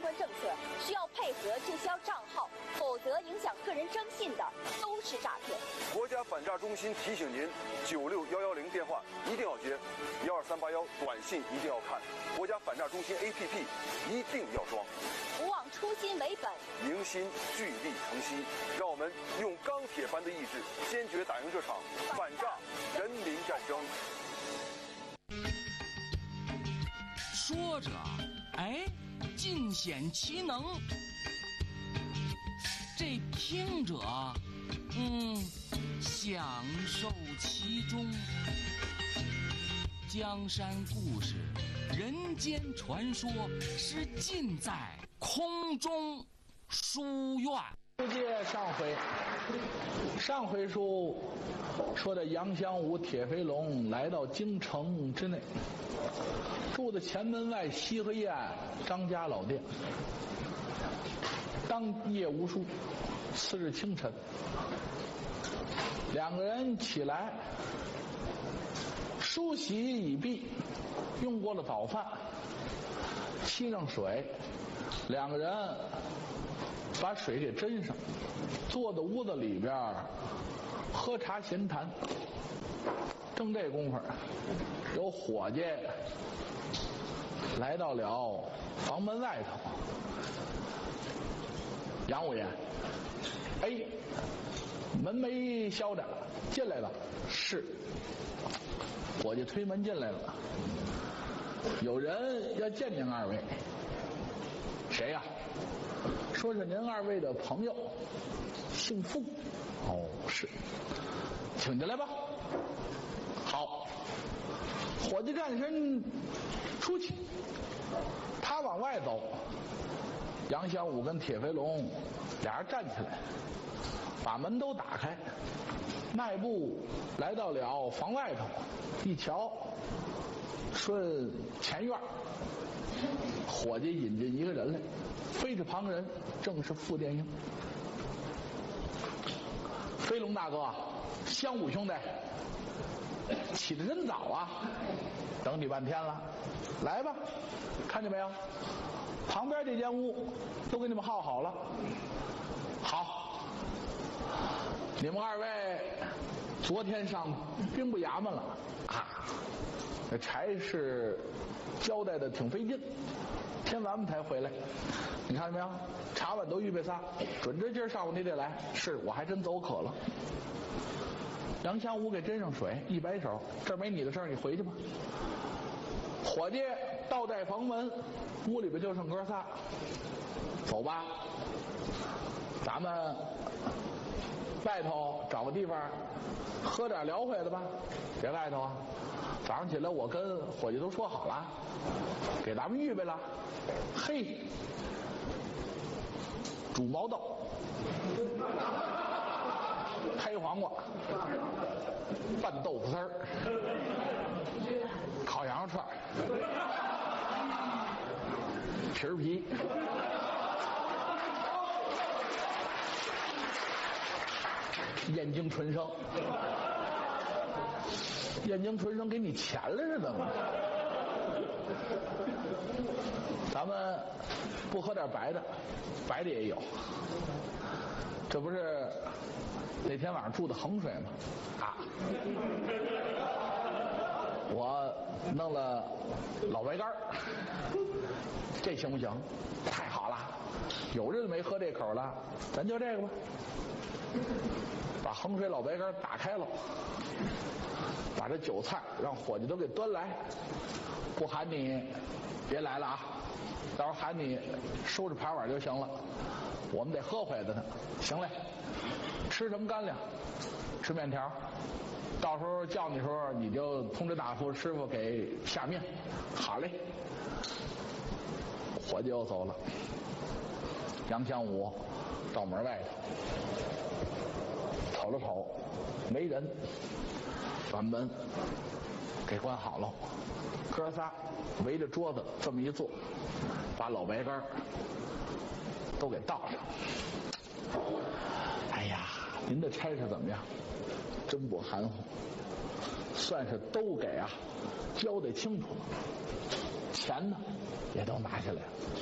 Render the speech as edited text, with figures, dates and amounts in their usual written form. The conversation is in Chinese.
关政策，需要配合注销账号，否则影响个人征信的都是诈骗。 国家反诈中心提醒您：96110电话一定要接，12381短信一定要看，国家反诈中心 APP 一定要装。 不忘初心为本， 凝心聚力成溪，让我们用钢铁般的意志，坚决打赢这场反诈人民战争。 说着，哎，尽显其能；这听者，享受其中。江山故事，人间传说，是尽在空中书院。 书接上回书说的杨香武、铁飞龙来到京城之内，住在前门外西河沿张家老店。当夜无书，次日清晨，两个人起来，梳洗已毕，用过了早饭，沏上水，两个人把水给斟上，坐在屋子里边喝茶闲谈。正这功夫，有伙计来到了房门外头。杨五爷，哎，门没销着，进来了。是。伙计推门进来了。有人要见您二位。谁呀？说是您二位的朋友，姓傅。哦，是，请进来吧。好，伙计站身出去，他往外走，杨香武跟铁飞龙俩人站起来，把门都打开，迈步来到了房外头，一瞧，顺前院，伙计引进一个人来，非是旁人，正是傅殿英。飞龙大哥，香武兄弟，起得真早啊，等你半天了，来吧，看见没有？旁边这间屋都给你们耗好了。好，你们二位昨天上兵部衙门了啊，这差事交代的挺费劲，天晚上才回来。你看见没有？茶碗都预备仨，准这今儿上午你得来。是，我还真走渴了。杨香武给斟上水，一摆手，这儿没你的事儿，你回去吧。伙计倒带房门，屋里边就剩哥仨，走吧，咱们外头找个地方喝点凉快的吧。别外头啊，早上起来我跟伙计都说好了，给咱们预备了。嘿，煮毛豆，开黄瓜，拌豆腐丝儿，烤羊肉串，皮儿皮，燕京纯生，燕京纯生给你钱了是怎么？咱们不喝点白的，白的也有。这不是那天晚上住的衡水吗？啊，我弄了老白干，这行不行？太好了，有日子没喝这口了，咱就这个吧。把衡水老白干打开了，把这酒菜让伙计都给端来，不喊你别来了啊，到时候喊你收拾盘碗就行了，我们得喝回来的呢。行嘞，吃什么干粮？吃面条，到时候叫你的时候你就通知大夫师傅给下面。好嘞。伙计又走了，杨香武到门外头瞅了瞅，没人，把门给关好了。哥仨围着桌子这么一坐，把老白干都给倒上。哎呀，您的差事怎么样？真不含糊，算是都给啊交代清楚了，钱呢也都拿下来了。